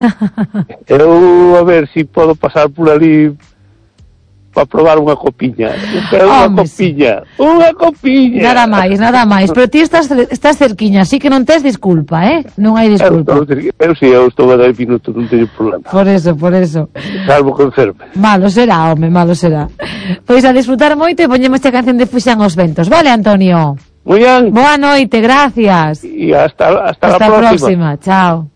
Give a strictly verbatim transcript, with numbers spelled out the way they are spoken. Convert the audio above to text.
Eu a ver se si podo pasar por ali para probar unha copiña. Pero unha copiña, sí. Unha copiña. Nada máis, nada máis. Pero ti estás, estás cerquiña, así que non tes disculpa, eh? Non hai disculpa. Eu, eu, eu si, eu estou a dez minutos, non teño problema. Por eso, por eso. Salvo que enferme. Malo será, home, malo será. Pois a disfrutar moito e poñemos esta canción de Fuxan os ventos. Vale, Antonio? Muy bien. Boa noite, gracias. E hasta, hasta, hasta la próxima. próxima. Chao.